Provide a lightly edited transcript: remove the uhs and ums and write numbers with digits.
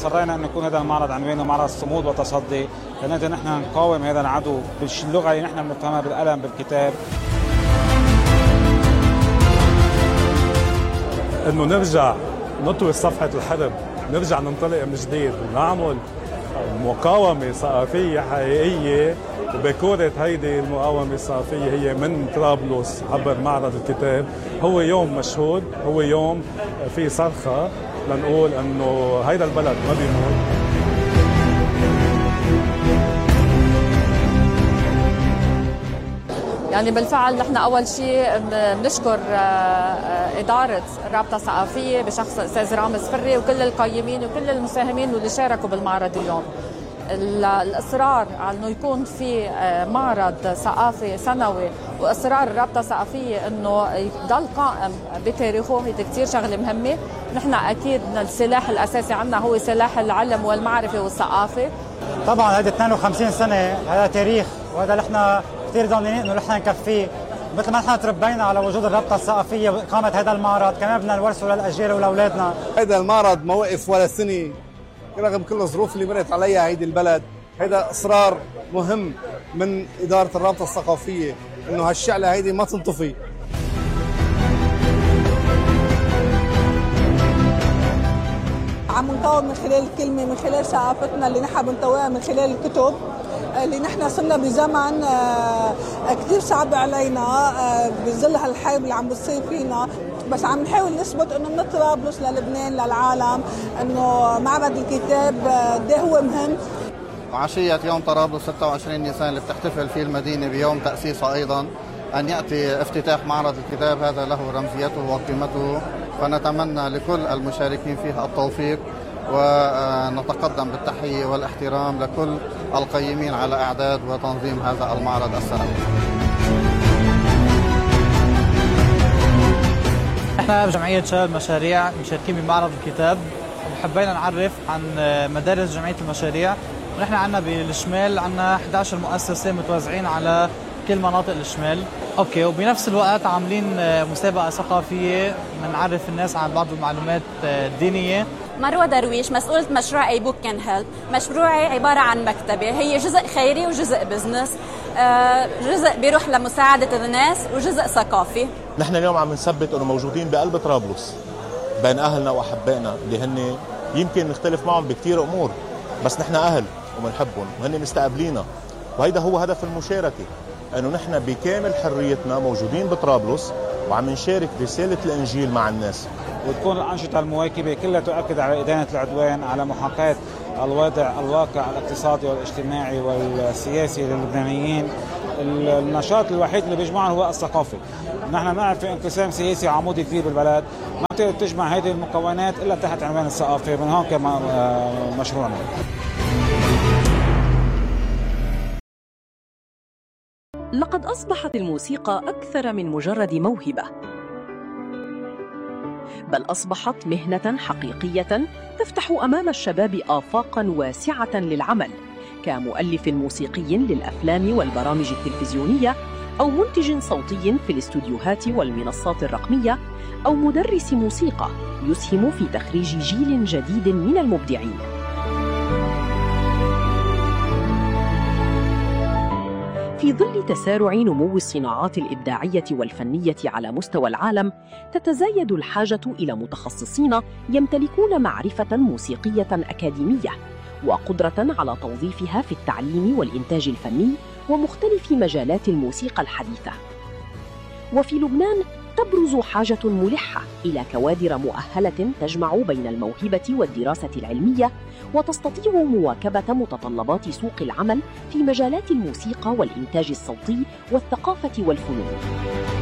أصرينا أن يكون هذا المعرض عنوانه معرض صمود وتصدي، لنقدر نحن نقاوم هذا العدو باللغة اللي نحن بنفهمها، بالقلم، بالكتاب. إنه نرجع نطوي صفحة الحرب، نرجع ننطلق من جديد ونعمل مقاومة ثقافية حقيقية. وبكورة هيدي المقاومة الثقافية هي من طرابلس عبر معرض الكتاب. هو يوم مشهود، هو يوم في صرخة لنقول انه هيدا البلد ما بيموت. يعني بالفعل نحن أول شيء بنشكر إدارة الرابطة الثقافية بشخص الأستاذ رامز فري وكل القيمين وكل المساهمين واللي شاركوا بالمعرض اليوم. الإصرار على أنه يكون في معرض ثقافي سنوي وإصرار الرابطة الثقافية أنه يضل قائم بتاريخه هي كثير شغلة مهمة. نحن أكيد السلاح الأساسي عندنا هو سلاح العلم والمعرفة والثقافة. طبعا هذه 52 سنة هذا تاريخ، وهذا نحن كثير ضامنين انه نحن نكفيه. مثل ما نحن تربينا على وجود الرابطه الثقافيه واقامه هذا المعرض، كمان بدنا نورثه للاجيال ولاولادنا. هذا المعرض ما وقف ولا سنه رغم كل الظروف اللي مرت عليها هيدي البلد. هذا اصرار مهم من اداره الرابطه الثقافيه انه هالشعله هيدي ما تنطفي. عم نقاوم من خلال الكلمه، من خلال ثقافتنا اللي نحن بنطوعها من خلال الكتب اللي نحن صرنا بزمن كثير صعب علينا بظل هالحرب اللي عم بتصير فينا، بس عم نحاول نثبت انه من طرابلس للبنان للعالم انه معبد الكتاب ده هو مهم. عشية يوم طرابلس 26 نيسان اللي بتحتفل فيه المدينة بيوم تأسيسها أيضا، أن يأتي افتتاح معرض الكتاب هذا له رمزيته وقيمته، فنتمنى لكل المشاركين فيها التوفيق، ونتقدم بالتحية والاحترام لكل القيمين على إعداد وتنظيم هذا المعرض السنوي. احنا بجمعية شباب المشاريع مشاركين بمعرض الكتاب، وحبينا نعرف عن مدارس جمعية المشاريع. ونحن عندنا بالشمال عندنا 11 مؤسسة متوزعين على كل مناطق الشمال. اوكي، وبنفس الوقت عاملين مسابقة ثقافية بنعرف الناس عن بعض المعلومات الدينية. مروة درويش، مسؤولة مشروع اي بوك كان هيلب. مشروعي عبارة عن مكتبة، هي جزء خيري وجزء بزنس، جزء بيروح لمساعدة الناس وجزء ثقافي. نحن اليوم عم نثبت انه موجودين بقلب طرابلس بين اهلنا واحبائنا اللي هن يمكن نختلف معهم بكثير امور، بس نحن اهل وبنحبهم وهن مستقبلينا، وهيدا هو هدف المشاركة، انه نحن بكامل حريتنا موجودين بطرابلس وعم نشارك رسالة الانجيل مع الناس. وتكون الأنشطة المواكبة كلها تؤكد على إدانة العدوان، على محاكاة الواقع الاقتصادي والاجتماعي والسياسي للبنانيين. النشاط الوحيد اللي بيجمعهم هو الثقافي. نحن نعرف في انقسام سياسي عمودي كبير بالبلد، ما بتقدر تجمع هذه المكونات إلا تحت عنوان الثقافة. من هون كمان مشروعنا. لقد أصبحت الموسيقى أكثر من مجرد موهبة، بل أصبحت مهنة حقيقية تفتح أمام الشباب آفاقاً واسعة للعمل، كمؤلف موسيقي للأفلام والبرامج التلفزيونية، أو منتج صوتي في الاستوديوهات والمنصات الرقمية، أو مدرس موسيقى يسهم في تخريج جيل جديد من المبدعين. في ظل تسارع نمو الصناعات الإبداعية والفنية على مستوى العالم، تتزايد الحاجة إلى متخصصين يمتلكون معرفة موسيقية أكاديمية وقدرة على توظيفها في التعليم والإنتاج الفني ومختلف مجالات الموسيقى الحديثة. وفي لبنان تبرز حاجة ملحة إلى كوادر مؤهلة تجمع بين الموهبة والدراسة العلمية، وتستطيع مواكبة متطلبات سوق العمل في مجالات الموسيقى والإنتاج الصوتي والثقافة والفنون.